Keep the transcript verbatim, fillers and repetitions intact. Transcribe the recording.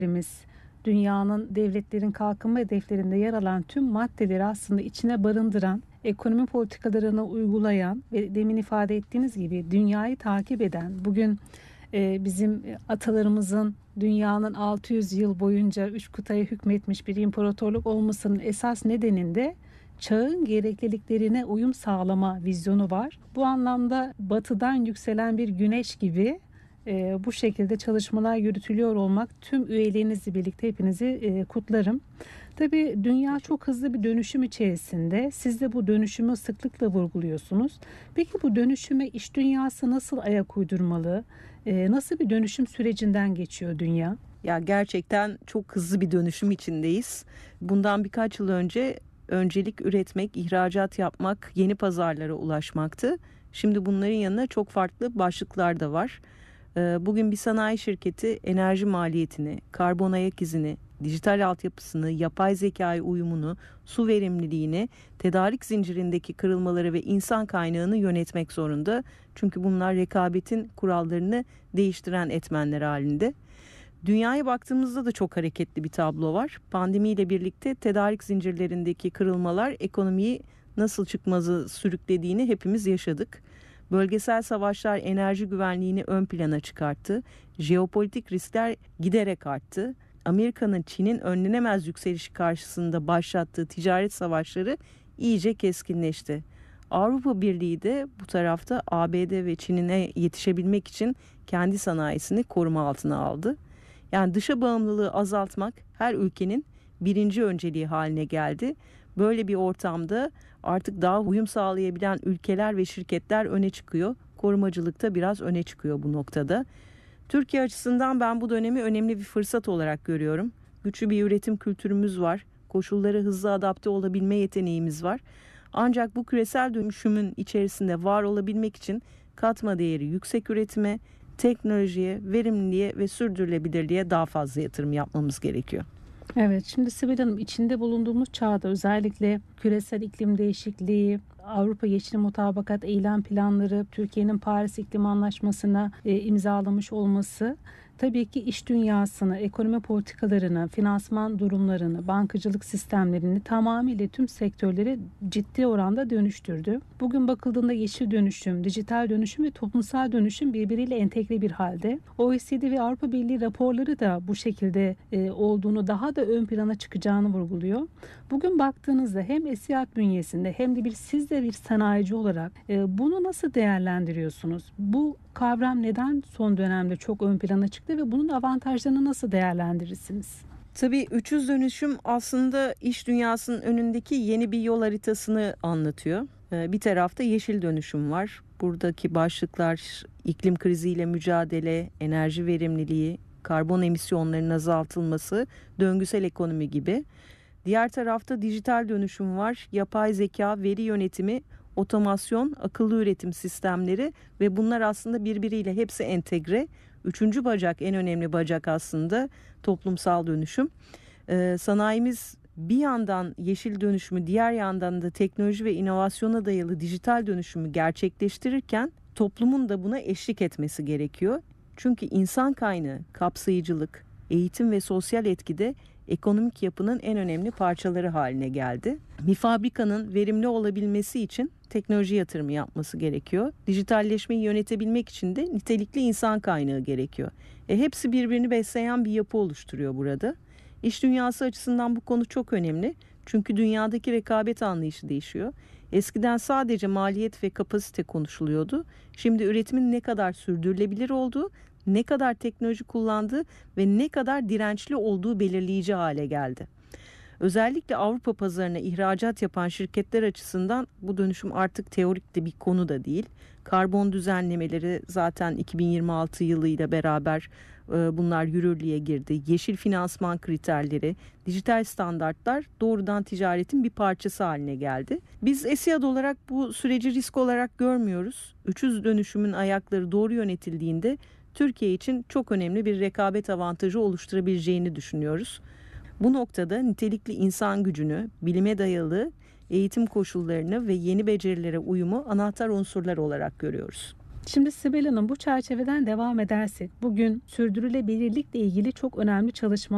dünyanın devletlerin kalkınma hedeflerinde yer alan tüm maddeleri aslında içine barındıran, ekonomi politikalarını uygulayan ve demin ifade ettiğiniz gibi dünyayı takip eden, bugün e, bizim atalarımızın dünyanın altı yüz yıl boyunca üç kıtaya hükmetmiş bir imparatorluk olmasının esas nedeninde çağın gerekliliklerine uyum sağlama vizyonu var. Bu anlamda batıdan yükselen bir güneş gibi e, bu şekilde çalışmalar yürütülüyor olmak, tüm üyeliğinizle birlikte hepinizi e, kutlarım. Tabii dünya çok hızlı bir dönüşüm içerisinde. Siz de bu dönüşümü sıklıkla vurguluyorsunuz. Peki bu dönüşüme iş dünyası nasıl ayak uydurmalı? E, nasıl bir dönüşüm sürecinden geçiyor dünya? Ya gerçekten çok hızlı bir dönüşüm içindeyiz. Bundan birkaç yıl önce öncelik üretmek, ihracat yapmak, yeni pazarlara ulaşmaktı. Şimdi bunların yanına çok farklı başlıklar da var. Bugün bir sanayi şirketi enerji maliyetini, karbon ayak izini, dijital altyapısını, yapay zekaya uyumunu, su verimliliğini, tedarik zincirindeki kırılmaları ve insan kaynağını yönetmek zorunda. Çünkü bunlar rekabetin kurallarını değiştiren etmenler halinde. Dünyaya baktığımızda da çok hareketli bir tablo var. Pandemiyle birlikte tedarik zincirlerindeki kırılmalar ekonomiyi nasıl çıkmazı sürüklediğini hepimiz yaşadık. Bölgesel savaşlar enerji güvenliğini ön plana çıkarttı. Jeopolitik riskler giderek arttı. Amerika'nın Çin'in önlenemez yükselişi karşısında başlattığı ticaret savaşları iyice keskinleşti. Avrupa Birliği de bu tarafta A B D ve Çin'e yetişebilmek için kendi sanayisini koruma altına aldı. Yani dışa bağımlılığı azaltmak her ülkenin birinci önceliği haline geldi. Böyle bir ortamda artık daha uyum sağlayabilen ülkeler ve şirketler öne çıkıyor. Korumacılıkta biraz öne çıkıyor bu noktada. Türkiye açısından ben bu dönemi önemli bir fırsat olarak görüyorum. Güçlü bir üretim kültürümüz var. Koşullara hızlı adapte olabilme yeteneğimiz var. Ancak bu küresel dönüşümün içerisinde var olabilmek için katma değeri yüksek üretime, teknolojiye, verimliliğe ve sürdürülebilirliğe daha fazla yatırım yapmamız gerekiyor. Evet, şimdi Sibel Hanım, içinde bulunduğumuz çağda özellikle küresel iklim değişikliği, Avrupa Yeşil Mutabakat eylem planları, Türkiye'nin Paris İklim Anlaşması'na e, imzalamış olması tabii ki iş dünyasını, ekonomi politikalarını, finansman durumlarını, bankacılık sistemlerini tamamıyla tüm sektörleri ciddi oranda dönüştürdü. Bugün bakıldığında yeşil dönüşüm, dijital dönüşüm ve toplumsal dönüşüm birbiriyle entegre bir halde. O E C D ve Avrupa Birliği raporları da bu şekilde e, olduğunu, daha da ön plana çıkacağını vurguluyor. Bugün baktığınızda hem ESİAD bünyesinde hem de bir siz de bir sanayici olarak e, bunu nasıl değerlendiriyorsunuz? Bu kavram neden son dönemde çok ön plana çıktı ve bunun avantajlarını nasıl değerlendirirsiniz? Tabii üç yüz dönüşüm aslında iş dünyasının önündeki yeni bir yol haritasını anlatıyor. Bir tarafta yeşil dönüşüm var. Buradaki başlıklar iklim kriziyle mücadele, enerji verimliliği, karbon emisyonlarının azaltılması, döngüsel ekonomi gibi. Diğer tarafta dijital dönüşüm var. Yapay zeka, veri yönetimi, otomasyon, akıllı üretim sistemleri ve bunlar aslında birbiriyle hepsi entegre. Üçüncü bacak, en önemli bacak aslında toplumsal dönüşüm. Ee, sanayimiz bir yandan yeşil dönüşümü, diğer yandan da teknoloji ve inovasyona dayalı dijital dönüşümü gerçekleştirirken toplumun da buna eşlik etmesi gerekiyor. Çünkü insan kaynağı, kapsayıcılık, eğitim ve sosyal etkide ekonomik yapının en önemli parçaları haline geldi. Bir fabrikanın verimli olabilmesi için teknoloji yatırımı yapması gerekiyor. Dijitalleşmeyi yönetebilmek için de nitelikli insan kaynağı gerekiyor. E, hepsi birbirini besleyen bir yapı oluşturuyor burada. İş dünyası açısından bu konu çok önemli. Çünkü dünyadaki rekabet anlayışı değişiyor. Eskiden sadece maliyet ve kapasite konuşuluyordu. Şimdi üretimin ne kadar sürdürülebilir olduğu, ne kadar teknoloji kullandığı ve ne kadar dirençli olduğu belirleyici hale geldi. Özellikle Avrupa pazarına ihracat yapan şirketler açısından bu dönüşüm artık teorik de bir konu da değil. Karbon düzenlemeleri zaten iki bin yirmi altı yılıyla beraber e, bunlar yürürlüğe girdi. Yeşil finansman kriterleri, dijital standartlar doğrudan ticaretin bir parçası haline geldi. Biz ESİAD olarak bu süreci risk olarak görmüyoruz. üç yüz dönüşümün ayakları doğru yönetildiğinde Türkiye için çok önemli bir rekabet avantajı oluşturabileceğini düşünüyoruz. Bu noktada nitelikli insan gücünü, bilime dayalı eğitim koşullarını ve yeni becerilere uyumu anahtar unsurlar olarak görüyoruz. Şimdi Sibel Hanım, bu çerçeveden devam edersek bugün sürdürülebilirlikle ilgili çok önemli çalışmalar